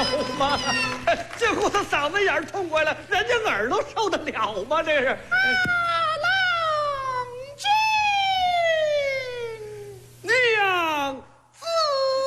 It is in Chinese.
吗？这股子嗓子眼儿冲过来，人家耳朵受得了吗？这是。